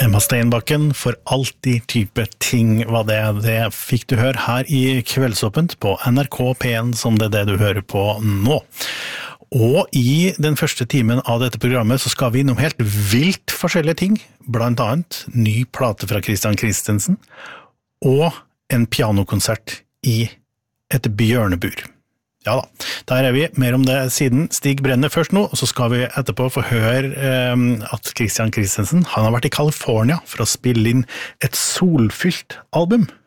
Emma Steinbakken for alltid type ting var det fikk du høre her i Kveldsåpent på NRK P1 som det du hører på nå. Og i den første timen av dette programmet så skal vi innom helt vilt forskjellige ting, blant annet ny plate fra Christian Christensen og en pianokonsert i et bjørnebur. Ja da, der vi, mer om det siden Stig Brenner først nå, og så skal vi etterpå få høre at Christian Christensen, han har vært i California for å spille inn et solfylt album.